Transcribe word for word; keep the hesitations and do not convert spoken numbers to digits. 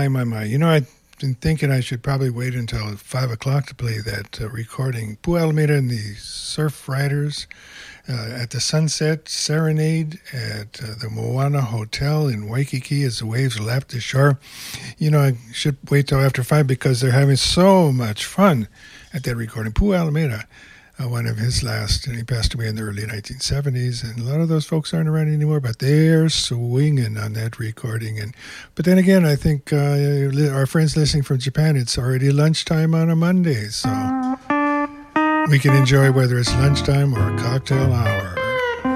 my, my, my. You know, I've been thinking I should probably wait until five o'clock to play that uh, recording. Pu Almeida and the Surf Riders uh, at the Sunset Serenade at uh, the Moana Hotel in Waikiki as the waves lapped the shore. You know, I should wait till after five because they're having so much fun at that recording. Pu Almeida. Uh, one of his last, and he passed away in the early nineteen seventies, and a lot of those folks aren't around anymore, but they're swinging on that recording. And but then again, I think uh, our friends listening from Japan, it's already lunchtime on a Monday, so we can enjoy whether it's lunchtime or a cocktail hour.